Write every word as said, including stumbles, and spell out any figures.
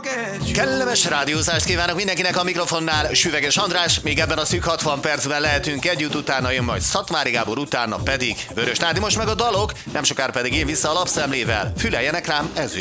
Kellemes rádiózást kívánok mindenkinek, a mikrofonnál Süveges András. Még ebben a szűk hatvan percben lehetünk együtt, utána jön majd Szatmári Gábor, utána pedig Vörös Nádi. Most meg a dalok, nem sokára pedig én vissza a lapszemlével. Füleljenek rám, ez